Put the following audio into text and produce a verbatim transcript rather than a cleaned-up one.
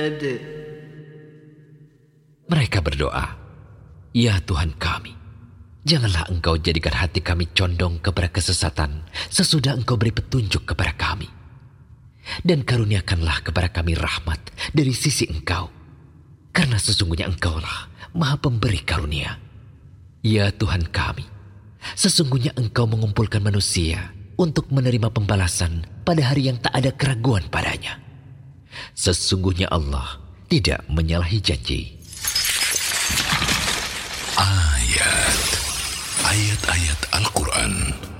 Mereka berdoa, "Ya Tuhan kami, janganlah Engkau jadikan hati kami condong kepada kesesatan sesudah Engkau beri petunjuk kepada kami. Dan karuniakanlah kepada kami rahmat dari sisi Engkau, karena sesungguhnya Engkaulah Maha Pemberi karunia. Ya Tuhan kami, sesungguhnya Engkau mengumpulkan manusia untuk menerima pembalasan pada hari yang tak ada keraguan padanya. Sesungguhnya Allah tidak menyalahi janji." Ayat Ayat-ayat Al-Quran